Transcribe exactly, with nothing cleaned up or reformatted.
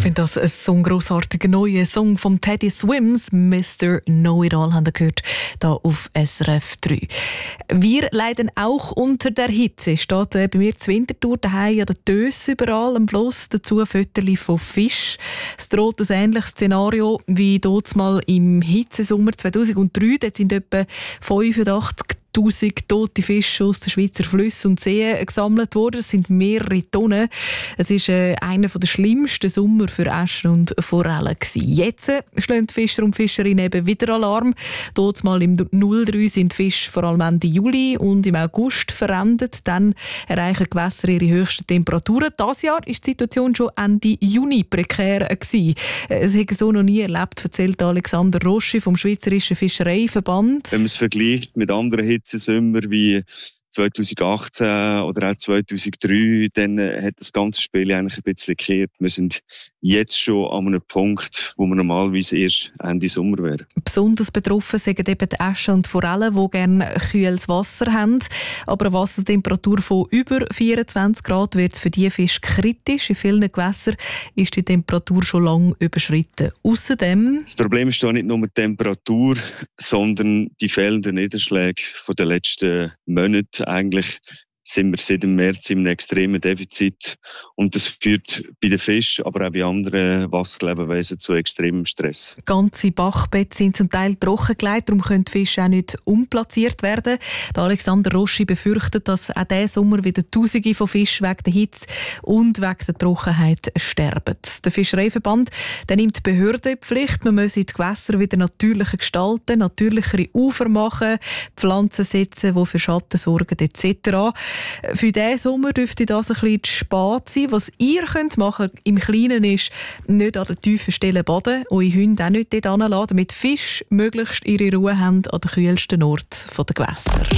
finde das so ein grossartiger neuer Song von Teddy Swims. Mister Know-It-All haben wir gehört, hier auf S R F drei. Wir leiden auch unter der Hitze. Steht äh, bei mir zu Winterthur daheim an der Tösse überall am Fluss. Dazu Fotos von Fisch. Es droht ein ähnliches Szenario wie dort mal im Hitzesommer zweitausenddrei. Dort sind etwa fünfundachtzig tausend tote Fische aus den Schweizer Flüssen und Seen gesammelt worden. Es sind mehrere Tonnen. Es war äh, einer der schlimmsten Sommer für Äscher und Forellen gewesen. Jetzt äh, schlagen die Fischer und Fischerinnen eben wieder Alarm. Dort mal im null drei sind die Fische vor allem Ende Juli und im August verendet. Dann erreichen die Gewässer ihre höchsten Temperaturen. Dieses Jahr war die Situation schon Ende Juni prekär gewesen. Es hätte so noch nie erlebt, erzählt Alexander Roschi vom Schweizerischen Fischereiverband. Wenn man es vergleicht mit anderen Hitzesommer wie zweitausendachtzehn oder auch zweitausenddrei, dann hat das ganze Spiel eigentlich ein bisschen gekehrt. Wir sind jetzt schon an einem Punkt, wo wir normalerweise erst Ende Sommer wären. Besonders betroffen sind eben die Äsche und Forellen, die gerne kühles Wasser haben. Aber eine Wassertemperatur von über vierundzwanzig Grad wird es für diese Fische kritisch. In vielen Gewässern ist die Temperatur schon lange überschritten. Außerdem das Problem ist da nicht nur die Temperatur, sondern die fehlenden Niederschläge von den letzten Monaten. Eigentlich sind wir seit dem März in einem extremen Defizit. Und das führt bei den Fischen, aber auch bei anderen Wasserlebewesen zu extremem Stress. Ganze Bachbette sind zum Teil trockengelegt, darum können die Fische auch nicht umplatziert werden. Der Alexander Roschi befürchtet, dass auch diesen Sommer wieder Tausende von Fischen wegen der Hitze und wegen der Trockenheit sterben. Der Fischereiverband der nimmt die Behörden in die Pflicht. Man muss die Gewässer wieder natürlicher gestalten, natürlichere Ufer machen, Pflanzen setzen, die für Schatten sorgen et cetera. Für diesen Sommer dürfte das ein bisschen zu spät sein. Was ihr könnt machen im Kleinen ist, nicht an den tiefen Stellen baden, eure Hunde auch nicht dort hinlassen, damit Fische möglichst ihre Ruhe haben an den kühlsten Ort der Gewässer.